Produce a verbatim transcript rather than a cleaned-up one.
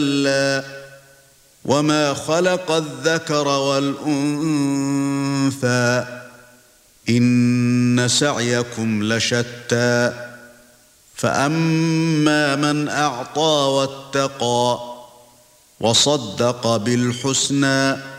كَلَّا وَمَا خَلَقَ الذَّكَرَ وَالْأُنثَى إِنَّ سَعْيَكُمْ لَشَتَّى فَأَمَّا مَنْ أَعْطَى وَاتَّقَى وَصَدَّقَ بِالْحُسْنَى